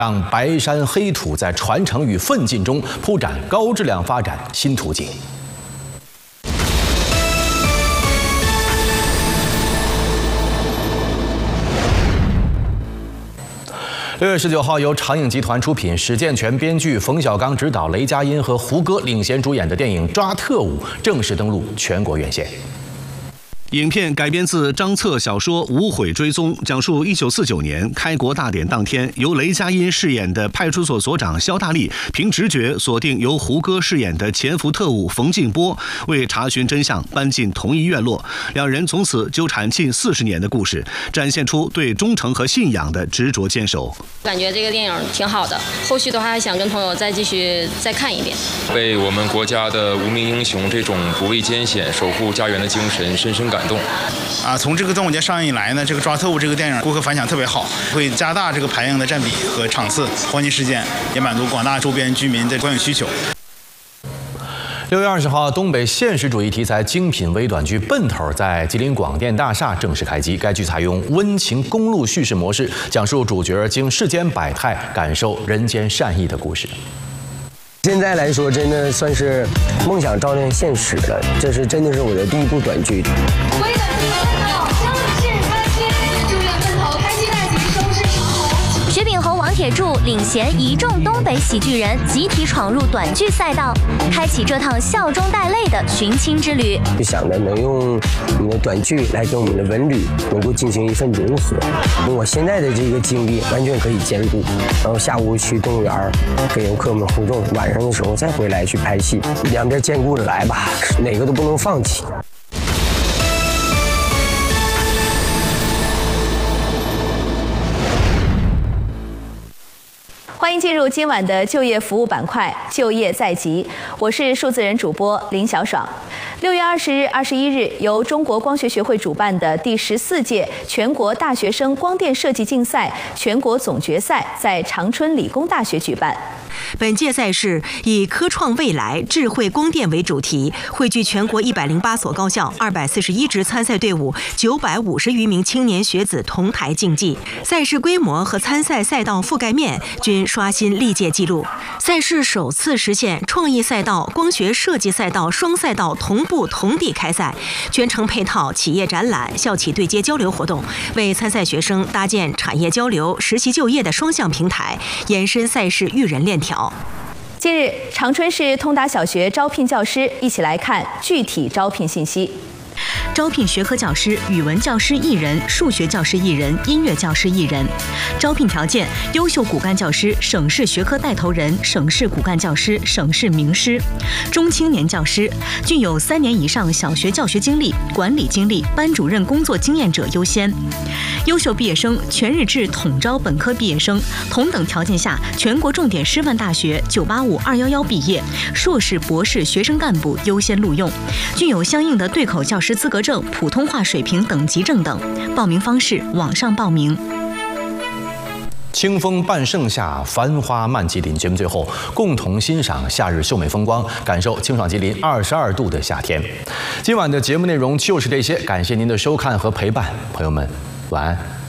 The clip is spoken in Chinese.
让白山黑土在传承与奋进中铺展高质量发展新途径。6月19号，由长影集团出品、史建全编剧、冯小刚执导、雷佳音和胡歌领衔主演的电影《抓特务》正式登陆全国院线。 影片改编自张策小说《无悔追踪》，讲述1949年开国大典当天，由雷佳音饰演的派出所所长肖大力，凭直觉锁定由胡歌饰演的潜伏特务冯静波，为查询真相搬进同一院落，两人从此纠缠近40年的故事，展现出对忠诚和信仰的执着坚守。 感觉这个电影挺好的，后续的话还想跟朋友继续看一遍。 被我们国家的无名英雄这种不畏艰险、守护家园的精神深深感动。 从这个端午节上映以来呢，这个抓特务这个电影顾客反响特别好，会加大这个排映的占比和场次，黄金时间也满足广大周边居民的观影需求。 6月20号，东北现实主义题材精品微短剧《奔头》在吉林广电大厦正式开机。该剧采用温情公路叙事模式，讲述主角经世间百态，感受人间善意的故事。 现在来说，真的算是梦想照进现实了。这是真的是我的第一部短剧。 微短剧看到正式开机，祝愿奔头开机大吉，收视长虹。 徐秉侯、王铁柱领衔一众东北喜剧人集体闯入短剧赛道，开启这趟笑中带泪的寻亲之旅。 就想着能用我们的短剧来跟我们的文旅能够进行一份融合，用我现在的这个经历完全可以兼顾。然后下午去动物园跟游客们互动，晚上的时候再回来去拍戏，两边兼顾着来吧，哪个都不能放弃。 欢迎进入今晚的就业服务板块“就业在即”，我是数字人主播林小爽。6月20日、21日，由中国光学学会主办的第14届全国大学生光电设计竞赛全国总决赛在长春理工大学举办。 本届赛事以科创未来智慧光电为主题，汇聚全国108所高校、241支参赛队伍、950余名青年学子同台竞技。赛事规模和参赛赛道覆盖面均刷新历届纪录。赛事首次实现创意赛道、光学设计赛道双赛道同步同地开赛，全程配套企业展览、校企对接交流活动，为参赛学生搭建产业交流、实习就业的双向平台，延伸赛事育人链条。 近日，长春市通达小学招聘教师，一起来看具体招聘信息。 招聘学科教师、语文教师1人，数学教师1人，音乐教师1人。招聘条件：优秀骨干教师，省市学科带头人，省市骨干教师，省市名师。中青年教师，具有3年以上小学教学经历、管理经历、班主任工作经验者优先。优秀毕业生，全日制统招本科毕业生，同等条件下，全国重点师范大学985、211毕业，硕士、博士学生干部优先录用，具有相应的对口教师资格证、普通话水平等级证等。报名方式：网上报名。 清风半盛夏，繁花漫吉林。节目最后，共同欣赏夏日秀美风光，感受清爽吉林22度的夏天。今晚的节目内容就是这些，感谢您的收看和陪伴，朋友们，晚安。